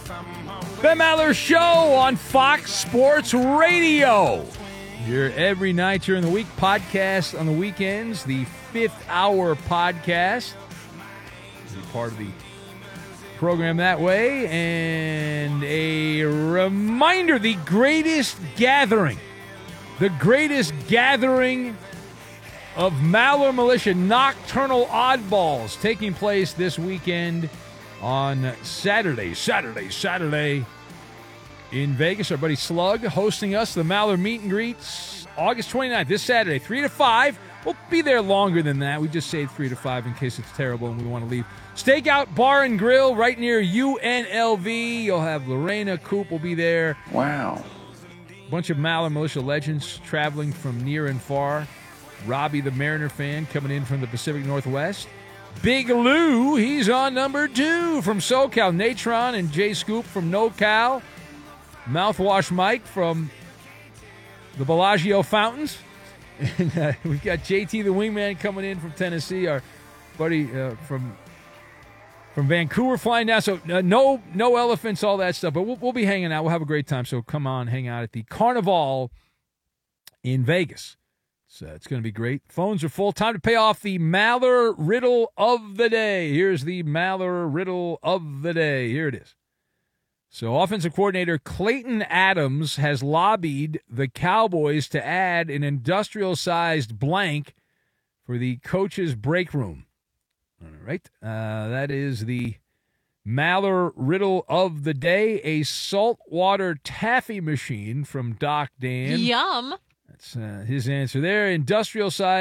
Ben Maller Show on Fox Sports Radio. Here every night during the week, podcast on the weekends, the Fifth Hour podcast. Be part of the program that way. And a reminder, the greatest gathering of Maller Militia Nocturnal Oddballs taking place this weekend on Saturday in Vegas. Our buddy Slug hosting us, the Maller Meet and Greets, August 29th, this Saturday, 3 to 5. We'll be there longer than that. We just say 3 to 5 in case it's terrible and we want to leave. Stakeout Bar and Grill right near UNLV. You'll have Lorena Coop will be there. Wow. A bunch of Maller Militia legends traveling from near and far. Robbie the Mariner fan coming in from the Pacific Northwest. Big Lou, he's on number 2 from SoCal. Natron and Jay Scoop from NoCal. Mouthwash Mike from the Bellagio Fountains. And we've got JT the Wingman coming in from Tennessee. Our buddy from Vancouver flying down. So no elephants, all that stuff. But we'll be hanging out. We'll have a great time. So come on, hang out at the Carnival in Vegas. So it's going to be great. Phones are full. Time to pay off the Maller Riddle of the Day. Here's the Maller Riddle of the Day. Here it is. So offensive coordinator Clayton Adams has lobbied the Cowboys to add an industrial-sized blank for the coach's break room. All right. That is the Maller Riddle of the Day, a saltwater taffy machine from Doc Dan. Yum. That's his answer there. Industrial size